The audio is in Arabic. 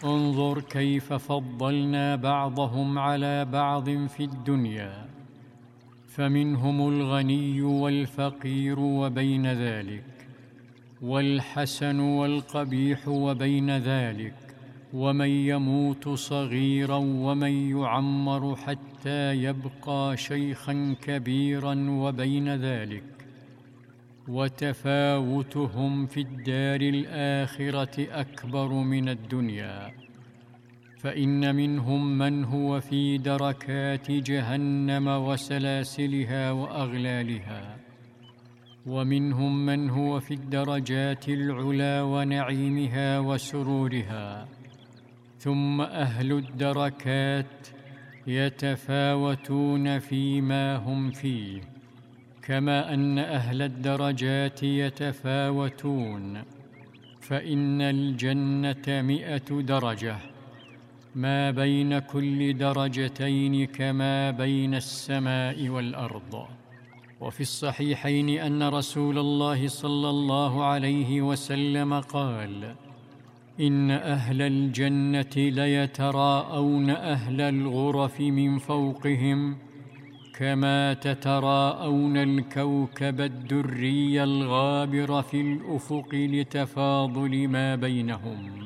انظر كيف فضلنا بعضهم على بعض في الدنيا، فمنهم الغني والفقير وبين ذلك، والحسن والقبيح وبين ذلك، ومن يموت صغيرا ومن يعمر حتى يبقى شيخا كبيرا وبين ذلك. وتفاوتهم في الدار الآخرة أكبر من الدنيا، فإن منهم من هو في دركات جهنم وسلاسلها وأغلالها، ومنهم من هو في الدرجات العلى ونعيمها وسرورها. ثم أهل الدركات يتفاوتون فيما هم فيه، كما أن أهل الدرجات يتفاوتون، فإن الجنة 100 درجة، ما بين كل درجتين كما بين السماء والأرض. وفي الصحيحين أن رسول الله صلى الله عليه وسلم قال: إن أهل الجنة ليتراءون أهل الغرف من فوقهم كما تتراءون الكوكب الدري الغابر في الأفق لتفاضل ما بينهم.